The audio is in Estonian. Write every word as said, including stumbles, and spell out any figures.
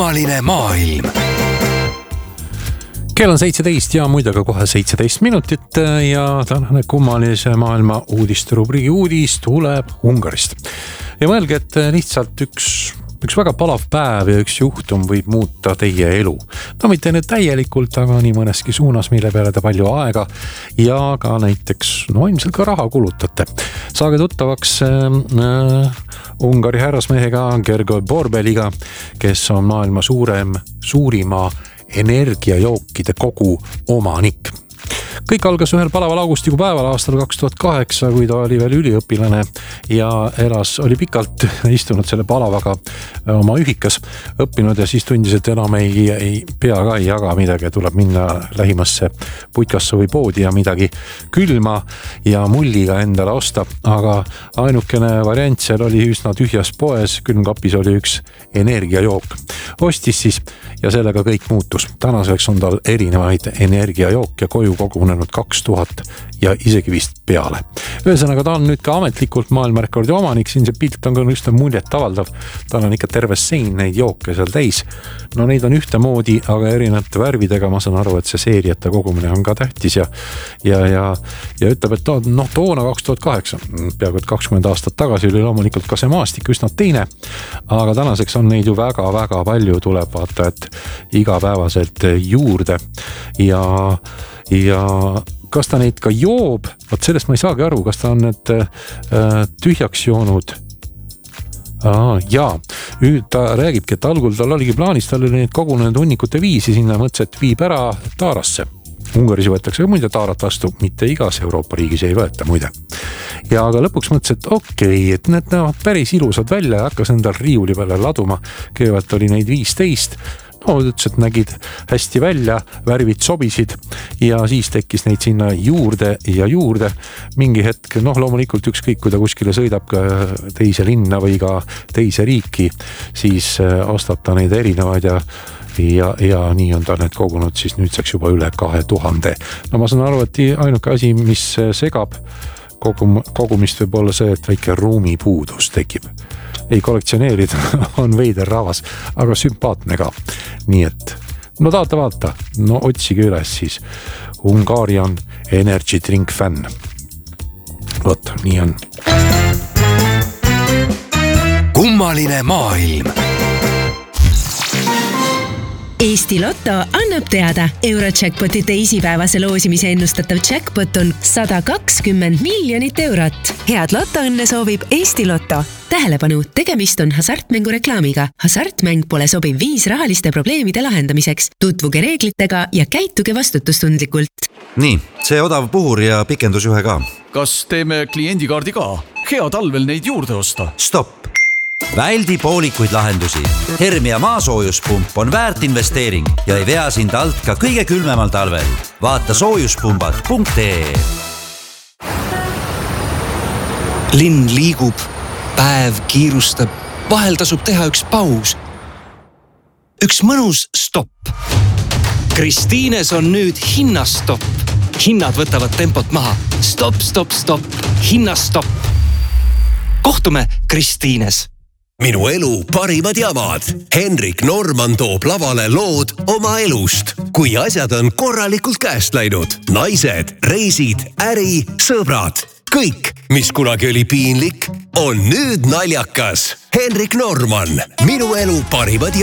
kummaline maailm. Kell on seitseteist ja muide ka kohe seitseteist minutit ja tänane kummalise maailma uudisterubriigi uudis tuleb Ungarist. Ja mõelge, et lihtsalt üks, üks väga palav päev ja üks juhtum võib muuta teie elu. No mitte nüüd täielikult, aga nii mõneski suunas, mille peale te palju aega ja ka näiteks, no ilmselt ka raha kulutate. Saage tuttavaks äh, Ungari härrasmehega Gergő Borbéliga, kes on maailma suurem, suurima energiajookide kogu omanik. Kõik algas ühel palaval augustikuu päeval aastal kaks tuhat kaheksa, kui ta oli veel üliõpilane ja elas, oli pikalt istunud selle palavaga oma ühikas õppinud ja siis tundis, et enam ei, ei pea ka ei jaga midagi, tuleb minna lähimasse puitkasse või poodi ja midagi külma ja mulliga endale osta, aga ainukene variant seal oli üsna tühjas poes, külmkapis oli üks energiajook. Ostis siis ja sellega kõik muutus. Tänaseks on tal erinevaid energiajooke koju kogunenud kaks tuhat ja isegi vist peale. Ühesõnaga ta on nüüd ka ametlikult maailmarekordi omanik, siin see pilt on ka just muljet avaldav. Tal on ikka terve sein neid jooke seal täis. No neid on ühte moodi, aga erinevate värvidega ma saan aru, et see seeriate kogumine on ka tähtis ja, ja, ja, ja ütleb, et noh, toona kaks tuhat kaheksa, peaaegu et kakskümmend aastat tagasi oli loomulikult ka see maastik üsna teine, aga tänaseks on neid ju väga-väga palju, tuleb vaata, et igapäevaselt juurde ja ja kas ta neid ka joob, vaat sellest ma ei saagi aru, kas ta on need äh, tühjaks joonud. Aa, jaa, ta räägibki, et algul tal oligi plaanis, tal oli neid kogunenud hunnikute viisi, sinna mõtles, et viib ära Taarasse. Ungaris võetakse muide taarat vastu, mitte igas Euroopa riigis ei võeta muide. Ja aga lõpuks mõtles, et okei, okay, et need näevad päris ilusad välja ja hakkas endal riiuli peale laduma. Kõigepealt oli neid viisteist. No, ütles, et nägid hästi välja, värvid sobisid ja siis tekkis neid sinna juurde ja juurde. Mingi hetk, noh loomulikult ükskõik, kui ta kuskile sõidab ka teise linna või ka teise riiki, siis ostab ta neid erinevaid ja Ja, ja nii on ta need kogunud siis nüüdseks juba üle kahe tuhande. No ma saan aru, et ainuke asi, mis segab kogum, kogumist võib olla see, et väike ruumi puudus tekib. Ei kollektsioneerida, on veider rahvas, aga sümpaatne ka. Nii et, no taata vaata, no otsige üles siis. Hungarian Energy Drink Fan. Vot, nii on. Kummaline maailm. Eesti Lotto annab teada. Eurojackpoti teisipäevase loosimise ennustatav jackpot on sada kakskümmend miljonit eurot. Head lotoõnne soovib Eesti Lotto. Tähelepanu, tegemist on hasartmängu reklaamiga. Hasartmäng pole sobiv viis rahaliste probleemide lahendamiseks. Tutvuge reeglitega ja käituge vastutustundlikult. Nii, see odav puhur ja pikendusjuhe ka. Kas teeme kliendikaardi ka? Hea talvel neid juurde osta. Stopp! Väldi poolikuid lahendusi. Hermia maasoojuspump on väärt investeering ja ei vea sind alt ka kõige külmemal talvel. Vaata soojuspumbad punkt ee. Linn liigub, päev kiirustab, vahel tasub teha üks paus. Üks mõnus stopp. Kristiines on nüüd hinnastopp. Hinnad võtavad tempot maha. Stopp, stopp, stopp. Hinnastopp. Kohtume Kristiines. Minu elu parimad jamad. Henrik Norman toob lavale lood oma elust. Kui asjad on korralikult käest läinud. Naised, reisid, äri, sõbrad. Kõik, mis kunagi oli piinlik, on nüüd naljakas. Henrik Norman, minu elu parimad jamad.